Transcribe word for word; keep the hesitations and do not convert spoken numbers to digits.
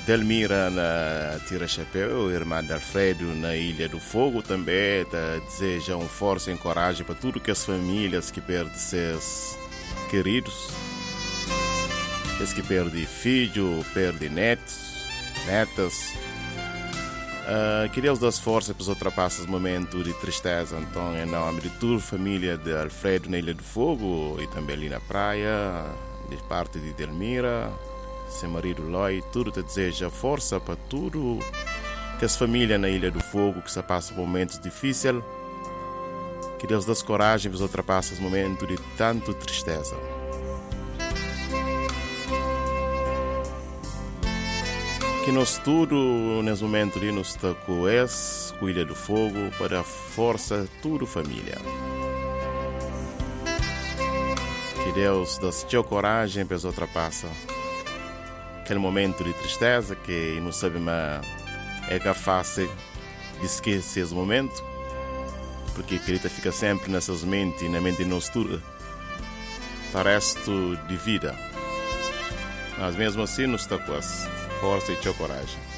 Delmira na Tira Chapéu, irmã de Alfredo na Ilha do Fogo também tá, desejam força e coragem para tudo que as famílias que perdem seus queridos, as que perdem filhos, perdem netos, netas. Uh, que Deus dê força para ultrapassar os momentos de tristeza. Então, em nome de toda a família de Alfredo na Ilha do Fogo e também ali na praia, de parte de Delmira, seu marido Loi, tudo te deseja força para tudo que as famílias na Ilha do Fogo que se passam momentos difíceis. Que Deus dê coragem para ultrapassar os momentos de tanta tristeza. Que nós tudo, nesse momento ali, nos está com esse, com a Ilha do Fogo, para dar força a toda a família. Que Deus dê coragem para ultrapassar aquele momento de tristeza que não sabe mais é que é fácil de esquecer esse momento, porque acredita fica sempre nessas mentes, na mente de nós tudo, para o resto de vida. Mas mesmo assim, nos está com essa força e coragem.